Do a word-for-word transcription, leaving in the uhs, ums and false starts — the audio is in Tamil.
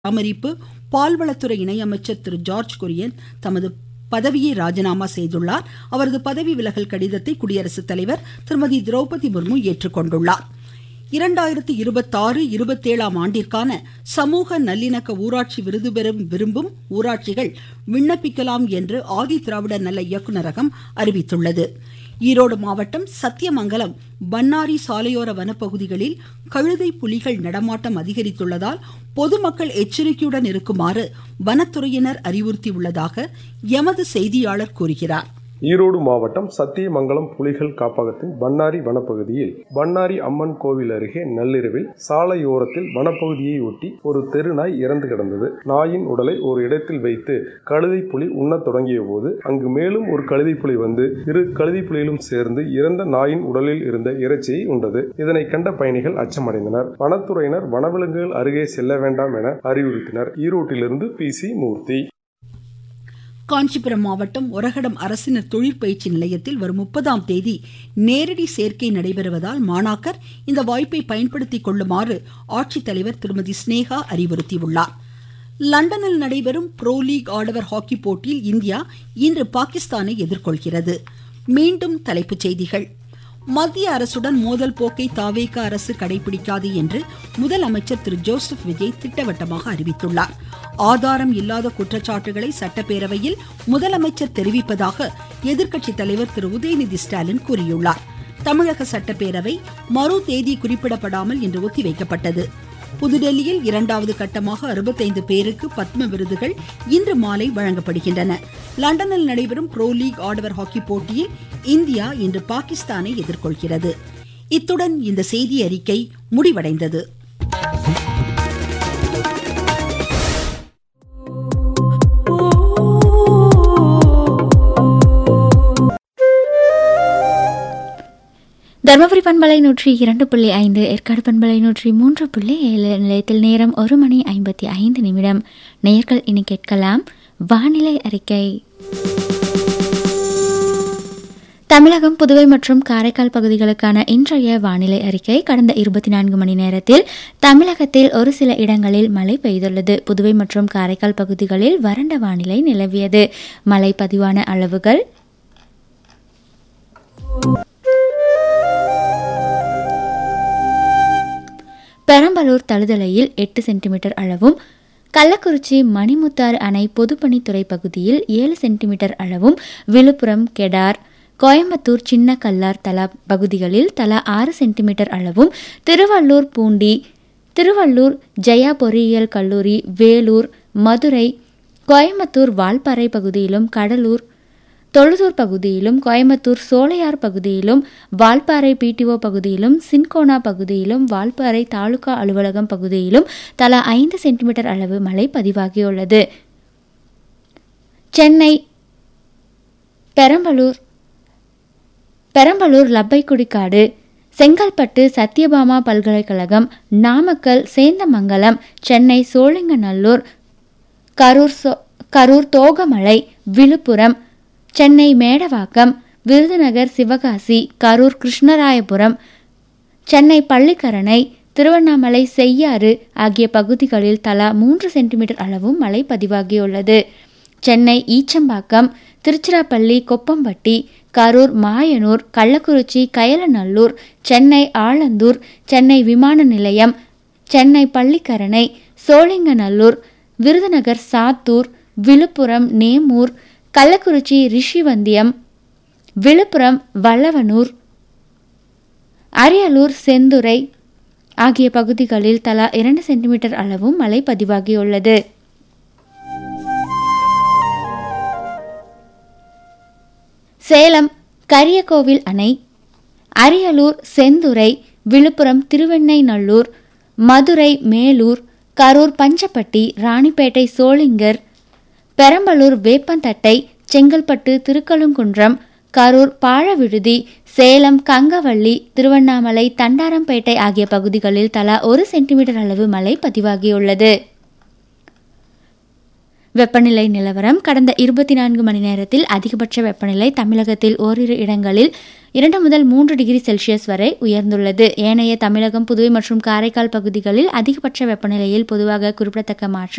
பராமரிப்பு பால்வளத்துறை இணையமைச்சர் திரு ஜார்ஜ் குரியன் தமது பதவியை ராஜினாமா செய்துள்ளார். அவரது பதவி விலகல் கடிதத்தை குடியரசுத் தலைவர் திருமதி திரௌபதி முர்மு ஏற்றுக்கொண்டுள்ளார். இரண்டாயிரத்து இருபத்தாறு இருபத்தேழாம் ஆண்டிற்கான சமூக நல்லிணக்க ஊராட்சி விருது பெற விரும்பும் ஊராட்சிகள் விண்ணப்பிக்கலாம் என்று ஆதி திராவிடர் நல இயக்குநரகம் அறிவித்துள்ளது. ஈரோடு மாவட்டம் சத்தியமங்கலம் பன்னாரி சாலையோர வனப்பகுதிகளில் கழுதை புலிகள் நடமாட்டம் அதிகரித்துள்ளதால் பொதுமக்கள் எச்சரிக்கையுடன் இருக்குமாறு வனத்துறையினர் அறிவுறுத்தியுள்ளதாக எமது செய்தியாளர் கூறுகிறார். ஈரோடு மாவட்டம் சத்தியமங்கலம் புலிகள் காப்பகத்தின் பன்னாரி வனப்பகுதியில் பன்னாரி அம்மன் கோவில் அருகே நள்ளிரவில் சாலையோரத்தில் வனப்பகுதியை ஒட்டி ஒரு தெருநாய் இறந்து கிடந்தது. நாயின் உடலை ஒரு இடத்தில் வைத்து கழுதை புலி உண்ணத் தொடங்கிய போது அங்கு மேலும் ஒரு கழுதை புலி வந்து இரு கழுதை புலிகளும் சேர்ந்து இறந்த நாயின் உடலில் இருந்த இறைச்சியை உண்டது. இதனை கண்ட பயணிகள் அச்சமடைந்தனர். வனத்துறையினர் வனவிலங்குகள் அருகே செல்ல வேண்டாம் என அறிவுறுத்தினர். ஈரோட்டிலிருந்து பி சி மூர்த்தி. காஞ்சிபுரம் மாவட்டம் ஒரகடம் அரசினர் தொழிற்பயிற்சி நிலையத்தில் வரும் முப்பதாம் தேதி நேரடி சேர்க்கை நடைபெறுவதால் மாணாக்கர் இந்த வாய்ப்பை பயன்படுத்திக் கொள்ளுமாறு ஆட்சித்தலைவர் திருமதி ஸ்னேகா அறிவுறுத்தியுள்ளார். லண்டனில் நடைபெறும் புரோ லீக் ஆடவர் ஹாக்கி போட்டியில் இந்தியா இன்று பாகிஸ்தானை எதிர்கொள்கிறது. மீண்டும் தலைப்புச் செய்திகள். மத்திய அரசுடன் மோதல் போக்கை தாவேக அரசு கடைபிடிக்காது என்று முதலமைச்சர் திரு ஜோசப் விஜய் திட்டவட்டமாக அறிவித்துள்ளார். ஆதாரம் இல்லாத குற்றச்சாட்டுகளை சட்டப்பேரவையில் முதலமைச்சர் தெரிவிப்பதாக எதிர்க்கட்சித் தலைவர் திரு உதயநிதி ஸ்டாலின் கூறியுள்ளார். தமிழக சட்டப்பேரவை மறு தேதி குறிப்பிடப்படாமல் இன்று ஒத்திவைக்கப்பட்டது. புதுடெல்லியில் இரண்டாவது கட்டமாக அறுபத்தைந்து பேருக்கு பத்ம விருதுகள் இன்று மாலை வழங்கப்படுகின்றன. லண்டனில் நடைபெறும் புரோ லீக் ஆடவர் ஹாக்கி போட்டியில் இந்தியா இன்று பாகிஸ்தானை எதிர்கொள்கிறது. இத்துடன் இந்த செய்தி அறிக்கை முடிவடைந்தது. தர்மபுரி பண்பலை நூற்றி இரண்டு புள்ளி ஐந்து, ஏற்காடு பண்பலை நூற்றி மூன்று புள்ளி ஏழு நிலையத்தில் நேரம் ஒரு மணி ஐம்பத்தி ஐந்து நிமிடம். நேயர்கள் இனி கேட்கலாம் வானிலை அறிக்கை. தமிழகம், புதுவை மற்றும் காரைக்கால் பகுதிகளுக்கான இன்றைய வானிலை அறிக்கை. கடந்த இருபத்தி நான்கு மணி நேரத்தில் தமிழகத்தில் ஒரு சில இடங்களில் மழை பெய்துள்ளது. புதுவை மற்றும் காரைக்கால் பகுதிகளில் வறண்ட வானிலை நிலவியது. மழை பதிவான அளவுகள்: பெரம்பலூர் தழுதலையில் எட்டு சென்டிமீட்டர் அளவும், கள்ளக்குறிச்சி மணிமுத்தாறு அணை பொதுப்பணித்துறை பகுதியில் ஏழு சென்டிமீட்டர் அளவும், விழுப்புரம் கெடார், கோயம்புத்தூர் சின்ன கல்லார் தலா பகுதிகளில் தலா ஆறு சென்டிமீட்டர் அளவும், திருவள்ளூர் பூண்டி, திருவள்ளூர் ஜெயா பொறியியல் கல்லூரி, வேலூர், மதுரை, கோயம்புத்தூர் வால்பாறை பகுதியிலும், கடலூர் தொழுதூர் பகுதியிலும், கோயம்புத்தூர் சோலையார் பகுதியிலும், வால்பாறை பிடிஓ பகுதியிலும், சின்கோனா பகுதியிலும், வால்பாறை தாலுகா அலுவலகம் பகுதியிலும் தலா ஐந்து சென்டிமீட்டர் அளவு மழை பதிவாகியுள்ளது. சென்னை பெரம்பலூர் பெரம்பலூர் லப்பைக்குடிக்காடு, செங்கல்பட்டு சத்யபாமா பல்கலைக்கழகம், நாமக்கல் சேந்தமங்கலம், சென்னை சோழிங்கநல்லூர், கரூர் கரூர் தோகமலை, விழுப்புரம், சென்னை மேடவாக்கம், விருதுநகர் சிவகாசி, கரூர் கிருஷ்ணராயபுரம், சென்னை பள்ளிக்கரணை, திருவண்ணாமலை செய்யாறு ஆகிய பகுதிகளில் தலா மூன்று சென்டிமீட்டர் அளவும் மழை பதிவாகியுள்ளது. சென்னை ஈச்சம்பாக்கம், திருச்சிராப்பள்ளி, கொப்பம்பட்டி, கரூர் மாயனூர், கள்ளக்குறிச்சி கயலநல்லூர், சென்னை ஆலந்தூர், சென்னை விமான நிலையம், சென்னை பள்ளிக்கரணை, சோழிங்கநல்லூர், விருதுநகர் சாத்தூர், விழுப்புரம் நேமூர், கள்ளக்குறிச்சி ரிஷிவந்தியம், விழுப்புரம் வல்லவனூர், அரியலூர் செந்துறை ஆகிய பகுதிகளில் தலா இரண்டு சென்டிமீட்டர் அளவும் மழை பதிவாகியுள்ளது. சேலம் கரியகோவில் அணை, அரியலூர் செந்துறை, விழுப்புரம் திருவெண்ணைநல்லூர், மதுரை மேலூர், கரூர் பஞ்சப்பட்டி, ராணிப்பேட்டை சோளிங்கர், பெரம்பலூர் வேப்பந்தட்டை, செங்கல்பட்டு திருக்கழுங்குன்றம், கரூர் பாழவிடுதி, சேலம் கங்கவள்ளி, திருவண்ணாமலை தண்டாரம்பேட்டை ஆகிய பகுதிகளில் தலா ஒரு சென்டிமீட்டர் அளவு மழை பதிவாகியுள்ளது. வெப்பநிலை நிலவரம். கடந்த இருபத்தி நான்கு மணி நேரத்தில் அதிகபட்ச வெப்பநிலை தமிழகத்தில் ஓரிரு இடங்களில் இரண்டு முதல் மூன்று டிகிரி செல்சியஸ் வரை உயர்ந்துள்ளது. ஏனைய தமிழகம், புதுவை மற்றும் காரைக்கால் பகுதிகளில் அதிகபட்ச வெப்பநிலையில் பொதுவாக குறிப்பிடத்தக்க மாற்றம்